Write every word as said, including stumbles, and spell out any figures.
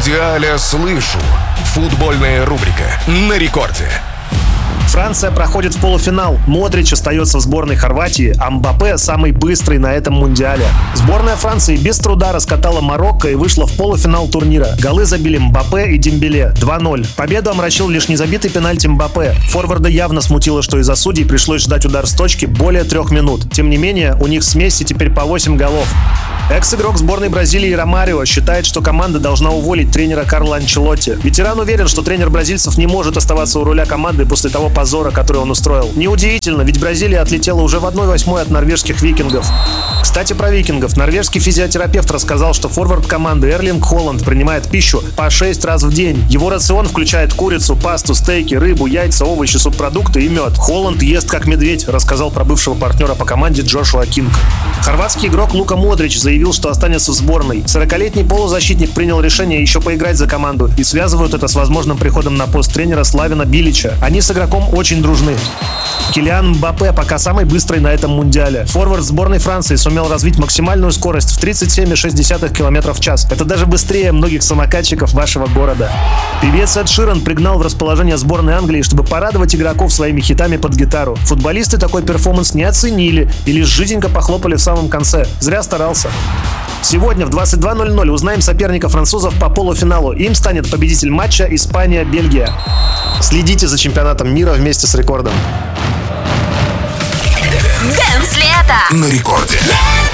Мундиаля слышу. Футбольная рубрика на рекорде. Франция проходит в полуфинал. Модрич остается в сборной Хорватии, а Мбаппе самый быстрый на этом мундиале. Сборная Франции без труда раскатала Марокко и вышла в полуфинал турнира. Голы забили Мбаппе и Дембеле. два ноль. Победу омрачил лишь незабитый пенальти Мбаппе. Форварда явно смутило, что из-за судей пришлось ждать удар с точки более трех минут. Тем не менее, у них с Месси теперь по восемь голов. Экс-игрок сборной Бразилии Ромарио считает, что команда должна уволить тренера Карло Анчелотти. Ветеран уверен, что тренер бразильцев не может оставаться у руля команды после того позора, который он устроил. Неудивительно, ведь Бразилия отлетела уже в одной восьмой от норвежских викингов. Кстати, про викингов. Норвежский физиотерапевт рассказал, что форвард команды Эрлинг Холланд принимает пищу по шесть раз в день. Его рацион включает курицу, пасту, стейки, рыбу, яйца, овощи, субпродукты и мед. Холланд ест как медведь, рассказал про бывшего партнера по команде Джошуа Кинг. Хорватский игрок Лука Модрич заявил, что останется в сборной. сорокалетний полузащитник принял решение еще поиграть за команду и связывают это с возможным приходом на пост тренера Славена Билича. Они с игроком очень дружны. Килиан Мбаппе пока самый быстрый на этом мундиале. Форвард сборной Франции сумел развить максимальную скорость в тридцать семь целых шесть десятых км в час. Это даже быстрее многих самокатчиков вашего города. Певец Эд Ширан пригнал в расположение сборной Англии, чтобы порадовать игроков своими хитами под гитару. Футболисты такой перформанс не оценили и лишь жиденько похлопали в самом конце. Зря старался. Сегодня в двадцать два ноль ноль узнаем соперника французов по полуфиналу. Им станет победитель матча Испания-Бельгия. Следите за чемпионатом мира вместе с Рекордом. Дэнс лето На рекорде.